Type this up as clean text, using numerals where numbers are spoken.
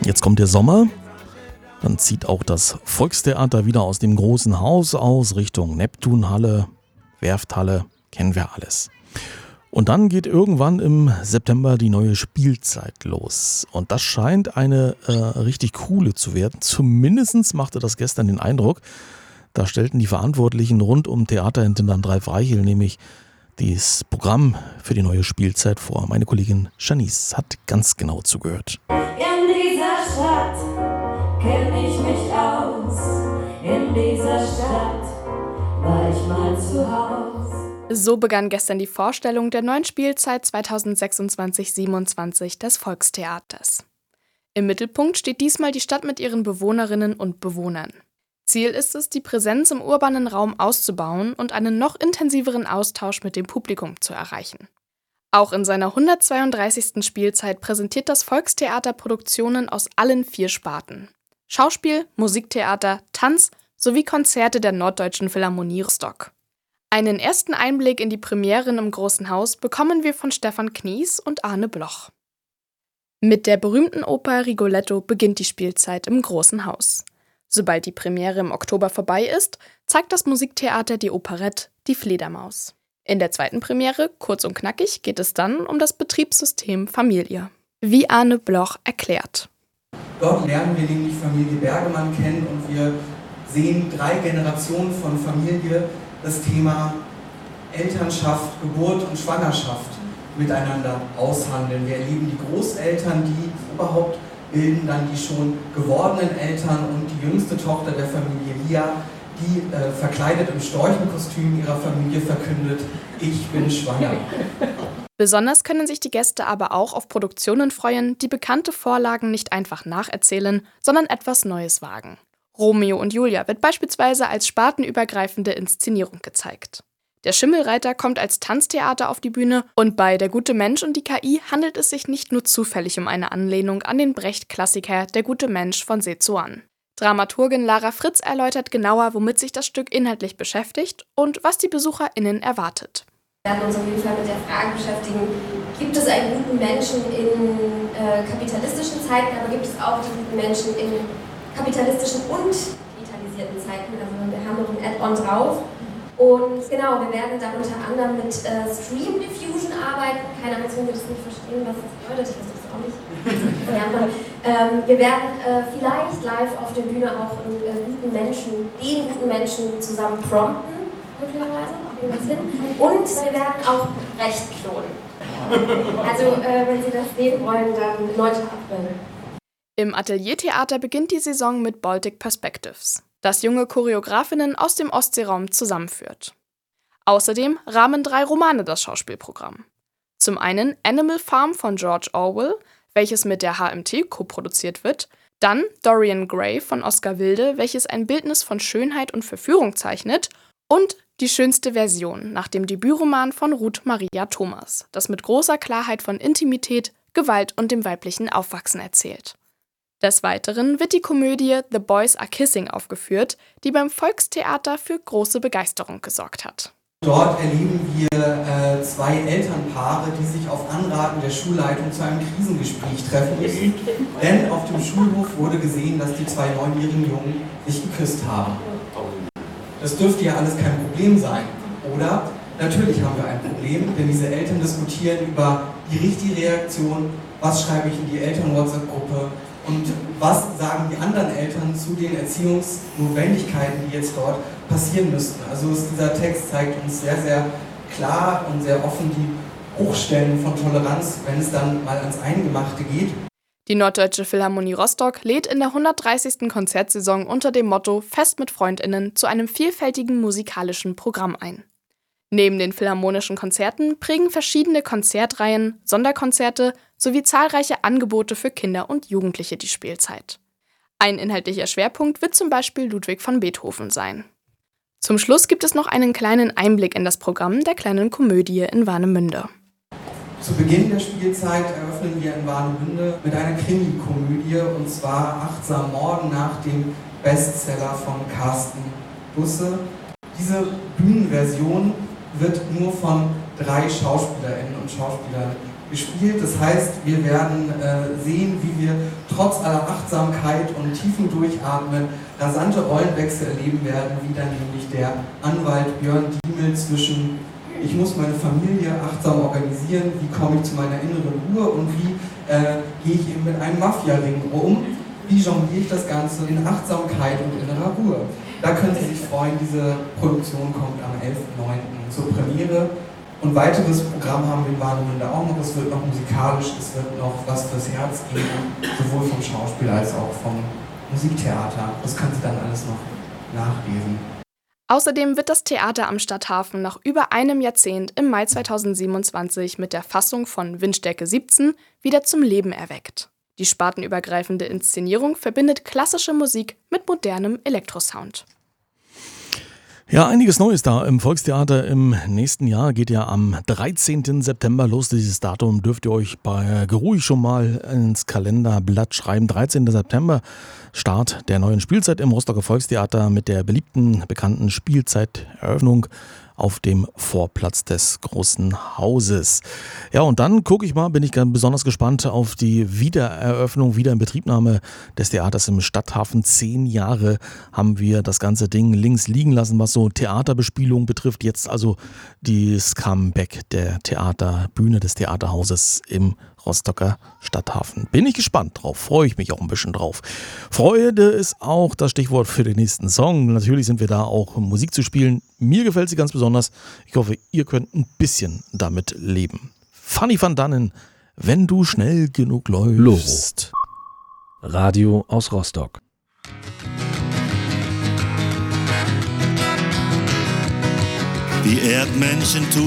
Jetzt kommt der Sommer, dann zieht auch das Volkstheater wieder aus dem großen Haus aus Richtung Neptunhalle, Werfthalle, kennen wir alles. Und dann geht irgendwann im September die neue Spielzeit los. Und das scheint eine richtig coole zu werden. Zumindest machte das gestern den Eindruck. Da stellten die Verantwortlichen rund um Theaterintendant Ralf Reichel nämlich das Programm für die neue Spielzeit vor. Meine Kollegin Janice hat ganz genau zugehört. In dieser Stadt kenn ich mich aus. In dieser Stadt war ich mal zu Haus. So begann gestern die Vorstellung der neuen Spielzeit 2026/27 des Volkstheaters. Im Mittelpunkt steht diesmal die Stadt mit ihren Bewohnerinnen und Bewohnern. Ziel ist es, die Präsenz im urbanen Raum auszubauen und einen noch intensiveren Austausch mit dem Publikum zu erreichen. Auch in seiner 132. Spielzeit präsentiert das Volkstheater Produktionen aus allen 4 Sparten: Schauspiel, Musiktheater, Tanz sowie Konzerte der Norddeutschen Philharmonie Rostock. Einen ersten Einblick in die Premieren im Großen Haus bekommen wir von Stefan Knies und Arne Bloch. Mit der berühmten Oper Rigoletto beginnt die Spielzeit im Großen Haus. Sobald die Premiere im Oktober vorbei ist, zeigt das Musiktheater die Operette Die Fledermaus. In der zweiten Premiere, kurz und knackig, geht es dann um das Betriebssystem Familie. Wie Arne Bloch erklärt. Dort lernen wir nämlich Familie Bergemann kennen und wir sehen 3 Generationen von Familie das Thema Elternschaft, Geburt und Schwangerschaft miteinander aushandeln. Wir erleben die Großeltern, die überhaupt bilden dann die schon gewordenen Eltern und die jüngste Tochter der Familie Lia, die verkleidet im Storchenkostüm ihrer Familie verkündet: Ich bin schwanger. Besonders können sich die Gäste aber auch auf Produktionen freuen, die bekannte Vorlagen nicht einfach nacherzählen, sondern etwas Neues wagen. Romeo und Julia wird beispielsweise als spartenübergreifende Inszenierung gezeigt. Der Schimmelreiter kommt als Tanztheater auf die Bühne und bei Der gute Mensch und die KI handelt es sich nicht nur zufällig um eine Anlehnung an den Brecht-Klassiker Der gute Mensch von Sezuan. Dramaturgin Lara Fritz erläutert genauer, womit sich das Stück inhaltlich beschäftigt und was die BesucherInnen erwartet. Wir werden uns auf jeden Fall mit der Frage beschäftigen, gibt es einen guten Menschen in kapitalistischen Zeiten, aber gibt es auch die guten Menschen in kapitalistischen und digitalisierten Zeiten? Also wir haben noch ein Add-on drauf. Und genau, wir werden dann unter anderem mit Stream Diffusion arbeiten. Keine Ahnung, wenn wir das nicht verstehen, was das bedeutet. Ich weiß das auch nicht. Wir werden vielleicht live auf der Bühne auch den guten Menschen zusammen prompten, möglicherweise. Und wir werden auch Brecht klonen. Also, wenn Sie das sehen wollen, dann 9. April. Im Ateliertheater beginnt die Saison mit Baltic Perspectives, das junge Choreografinnen aus dem Ostseeraum zusammenführt. Außerdem rahmen 3 Romane das Schauspielprogramm. Zum einen Animal Farm von George Orwell, welches mit der HMT koproduziert wird, dann Dorian Gray von Oskar Wilde, welches ein Bildnis von Schönheit und Verführung zeichnet, und Die schönste Version nach dem Debütroman von Ruth Maria Thomas, das mit großer Klarheit von Intimität, Gewalt und dem weiblichen Aufwachsen erzählt. Des Weiteren wird die Komödie The Boys Are Kissing aufgeführt, die beim Volkstheater für große Begeisterung gesorgt hat. Dort erleben wir 2 Elternpaare, die sich auf Anraten der Schulleitung zu einem Krisengespräch treffen müssen. Denn auf dem Schulhof wurde gesehen, dass die 2 9-jährigen Jungen sich geküsst haben. Das dürfte ja alles kein Problem sein, oder? Natürlich haben wir ein Problem, denn diese Eltern diskutieren über die richtige Reaktion, was schreibe ich in die Eltern-WhatsApp-Gruppe und was sagen die anderen Eltern zu den Erziehungsnotwendigkeiten, die jetzt dort passieren müssten. Also dieser Text zeigt uns sehr, sehr klar und sehr offen die Bruchstellen von Toleranz, wenn es dann mal ans Eingemachte geht. Die Norddeutsche Philharmonie Rostock lädt in der 130. Konzertsaison unter dem Motto Fest mit FreundInnen zu einem vielfältigen musikalischen Programm ein. Neben den philharmonischen Konzerten prägen verschiedene Konzertreihen, Sonderkonzerte sowie zahlreiche Angebote für Kinder und Jugendliche die Spielzeit. Ein inhaltlicher Schwerpunkt wird zum Beispiel Ludwig van Beethoven sein. Zum Schluss gibt es noch einen kleinen Einblick in das Programm der Kleinen Komödie in Warnemünde. Zu Beginn der Spielzeit eröffnen wir in Warnemünde mit einer Krimi-Komödie, und zwar Achtsam Morden nach dem Bestseller von Carsten Busse. Diese Bühnenversion wird nur von 3 Schauspielerinnen und Schauspielern gespielt. Das heißt, wir werden sehen, wie wir trotz aller Achtsamkeit und tiefen Durchatmen rasante Rollenwechsel erleben werden, wie dann nämlich der Anwalt Björn Diemel zwischen ich muss meine Familie achtsam organisieren, wie komme ich zu meiner inneren Ruhe und wie gehe ich eben mit einem Mafia-Ring um, wie jongliere ich das Ganze in Achtsamkeit und innerer Ruhe. Da können Sie sich freuen, diese Produktion kommt am 11.09. zur Premiere. Und weiteres Programm haben wir in Warnemünde auch noch. Es wird noch musikalisch, es wird noch was fürs Herz geben, sowohl vom Schauspiel als auch vom Musiktheater. Das können Sie dann alles noch nachlesen. Außerdem wird das Theater am Stadthafen nach über einem Jahrzehnt im Mai 2027 mit der Fassung von Windstärke 17 wieder zum Leben erweckt. Die spartenübergreifende Inszenierung verbindet klassische Musik mit modernem Elektrosound. Ja, einiges Neues da im Volkstheater im nächsten Jahr. Geht ja am 13. September los. Dieses Datum dürft ihr euch bei geruhig schon mal ins Kalenderblatt schreiben. 13. September, Start der neuen Spielzeit im Rostocker Volkstheater mit der beliebten, bekannten Spielzeiteröffnung auf dem Vorplatz des Großen Hauses. Ja, und dann bin ich ganz besonders gespannt auf die Wiedereröffnung, Wiederinbetriebnahme des Theaters im Stadthafen. 10 Jahre haben wir das ganze Ding links liegen lassen, was so Theaterbespielung betrifft. Jetzt also das Comeback der Theaterbühne des Theaterhauses im Rostocker Stadthafen. Bin ich gespannt drauf, freue ich mich auch ein bisschen drauf. Freude ist auch das Stichwort für den nächsten Song. Natürlich sind wir da auch Musik zu spielen. Mir gefällt sie ganz besonders. Ich hoffe, ihr könnt ein bisschen damit leben. Fanny van Dannen, wenn du schnell genug läufst. Loro. Radio aus Rostock. Die Erdmännchen tun